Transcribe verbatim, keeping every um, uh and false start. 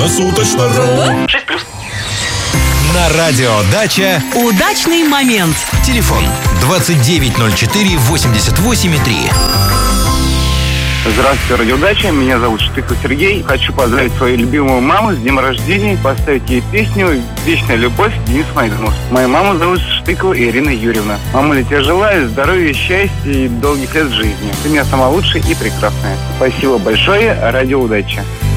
Круглосуточно.ру. шесть плюс. На радио «Дача» Удачный момент. телефон двадцать девять ноль четыре восемьдесят восемь три. Здравствуйте, радиодача. Меня зовут Штыков Сергей. Хочу поздравить свою любимую маму с днем рождения, поставить ей песню «Вечная любовь» Денис Майданус. Мою маму зовут Штыкова Ирина Юрьевна. Мамуля, я тебе желаю здоровья, счастья и долгих лет жизни. Ты у меня самая лучшая и прекрасная. Спасибо большое. Радио «Удача».